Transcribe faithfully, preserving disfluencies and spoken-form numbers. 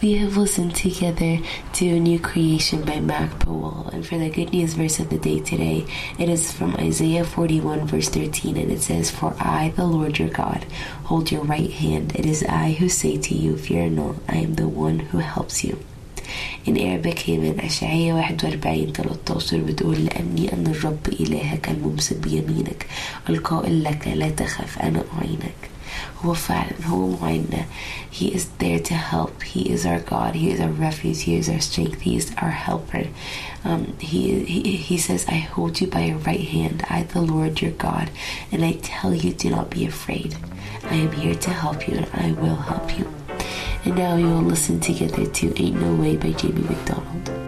We have listened together to A New Creation by Mac Powell, and for the good news verse of the day today, it is from Isaiah forty-one verse thirteen, and it says, "For I, the Lord your God, hold your right hand. It is I who say to you, fear not, I am the one who helps you." In Arabic هي من أشعية واحد وأربعين ثلاثة بتقول: لأني أنا الرب إلهك الممسك بيمينك القائل لك لا تخف أنا أعينك. هو فعلا هو معيننا. He is there to help. He is our God. He is our refuge. He is our strength. He is our helper. Um, he, he he says, "I hold you by your right hand. I, the Lord your God, and I tell you, do not be afraid. I am here to help you, and I will help you." And now we will listen together to Ain't No Way by Jamie McDonald.